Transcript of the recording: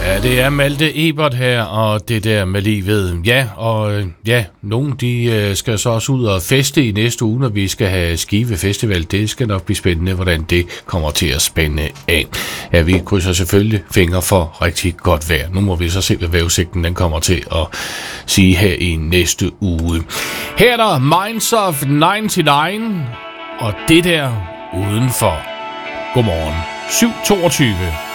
Ja, det er Malte Ebert her, og det der med livet. Ja, og ja, nogen de skal så også ud og feste i næste uge, når vi skal have Skive Festival. Det skal nok blive spændende, hvordan det kommer til at spænde af. Ja, vi krydser selvfølgelig fingre for rigtig godt vejr. Nu må vi så se, hvad vejrudsigten den kommer til at sige her i næste uge. Her er der Minds of 99, og det der udenfor. Godmorgen. 7:22.